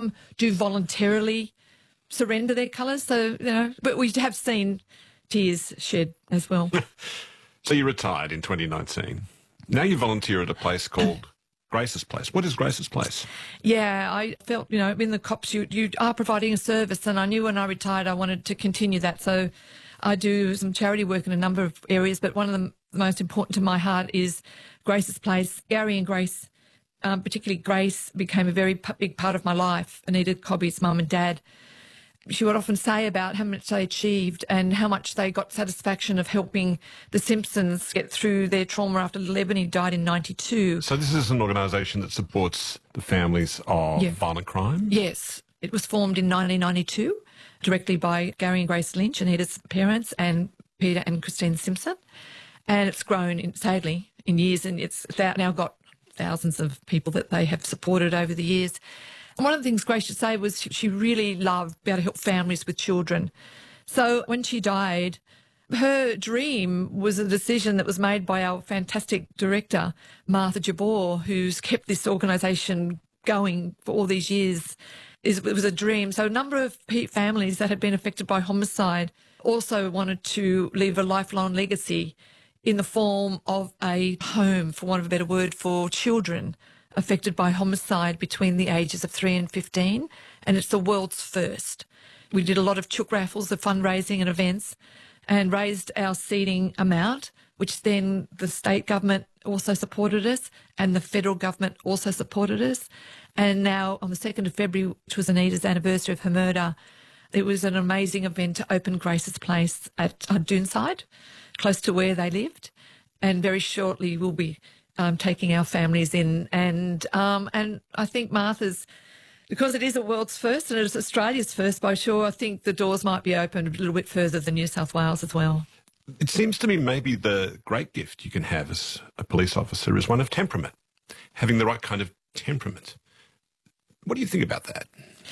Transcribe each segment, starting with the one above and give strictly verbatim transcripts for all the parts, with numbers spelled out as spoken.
some do voluntarily surrender their colours. So, you know, but we have seen tears shed as well. So you retired in twenty nineteen. Now you volunteer at a place called Grace's Place. What is Grace's Place? Yeah, I felt, you know, in the cops, you, you are providing a service, and I knew when I retired I wanted to continue that. So I do some charity work in a number of areas, but one of the most important to my heart is Grace's Place. Gary and Grace, um, particularly Grace, became a very p- big part of my life. Anita Cobby's mum and dad. She would often say about how much they achieved and how much they got satisfaction of helping the Simpsons get through their trauma after little Ebony died in ninety-two. So this is an organisation that supports the families of Yeah. violent crime? Yes. It was formed in nineteen ninety-two, directly by Gary and Grace Lynch, Anita's parents, and Peter and Christine Simpson. And it's grown, in, sadly, in years, and it's now got thousands of people that they have supported over the years. And one of the things Grace should say was she really loved being able to help families with children. So when she died, her dream was a decision that was made by our fantastic director, Martha Jabor, who's kept this organisation going for all these years. It was a dream. So a number of families that had been affected by homicide also wanted to leave a lifelong legacy in the form of a home, for want of a better word, for children affected by homicide between the ages of three and fifteen, and it's the world's first. We did a lot of chook raffles of fundraising and events and raised our seeding amount, which then the state government also supported us and the federal government also supported us. And now on the second of February, which was Anita's anniversary of her murder, it was an amazing event to open Grace's Place at uh, Doonside, close to where they lived. And very shortly we'll be Um, taking our families in, and um, and I think Martha's, because it is a world's first and it's Australia's first, by sure, I think the doors might be opened a little bit further than New South Wales as well. It seems to me maybe the great gift you can have as a police officer is one of temperament, having the right kind of temperament. What do you think about that?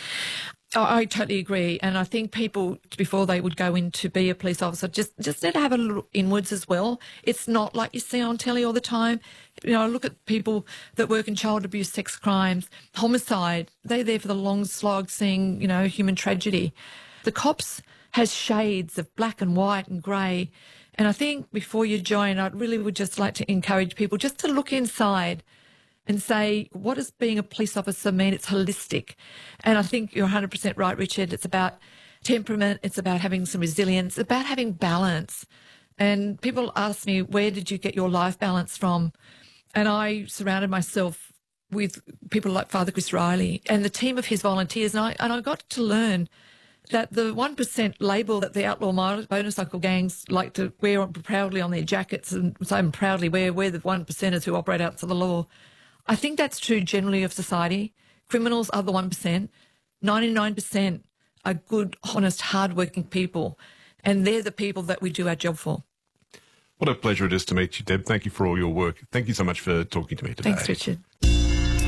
I, I totally agree, and I think people, before they would go in to be a police officer, just just need to have a little inwards as well. It's not like you see on telly all the time. You know, I look at people that work in child abuse, sex crimes, homicide. They're there for the long slog, seeing, you know, human tragedy. The cops has shades of black and white and grey, and I think before you join, I really would just like to encourage people just to look inside and say, what does being a police officer mean? It's holistic. And I think you're one hundred percent right, Richard. It's about temperament. It's about having some resilience. It's about having balance. And people ask me, where did you get your life balance from? And I surrounded myself with people like Father Chris Riley and the team of his volunteers. And I, and I got to learn that the one percent label that the outlaw motorcycle gangs like to wear proudly on their jackets and say proudly wear, we're the one percenters who operate outside the law. I think that's true generally of society. Criminals are the one percent. ninety-nine percent are good, honest, hard-working people, and they're the people that we do our job for. What a pleasure it is to meet you, Deb. Thank you for all your work. Thank you so much for talking to me today. Thanks, Richard.